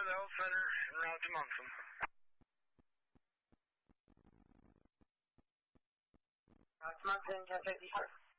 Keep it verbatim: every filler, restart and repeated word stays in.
to the health center and route to Munson. Route to Munson, ten fifty-four.